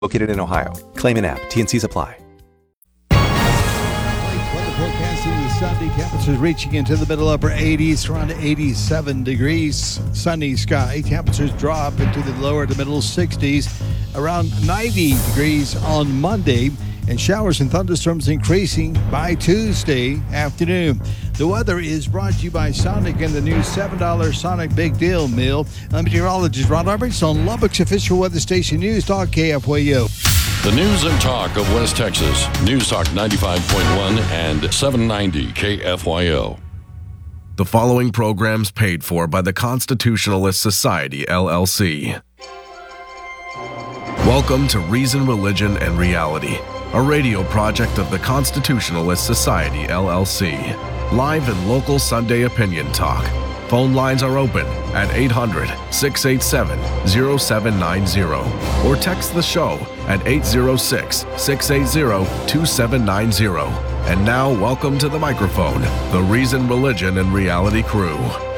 Located in Ohio. Claim an app. TNCs apply. Weather forecasting the Sunday temperatures reaching into the middle upper 80s, around 87 degrees. Sunny sky. Temperatures drop into the lower to middle 60s, around 90 degrees on Monday. And showers and thunderstorms increasing by Tuesday afternoon. The weather is brought to you by Sonic and the new $7 Sonic Big Deal Meal. I'm meteorologist Ron Roberts on Lubbock's official weather station, News Talk KFYO. The news and talk of West Texas. News Talk 95.1 and 790 KFYO. The following programs paid for by the Constitutionalist Society, LLC. Welcome to Reason, Religion, and Reality, a radio project of the Constitutionalist Society, LLC. Live and local Sunday opinion talk. Phone lines are open at 800-687-0790 or text the show at 806-680-2790. And now, welcome to the microphone, the Reason, Religion, and Reality crew.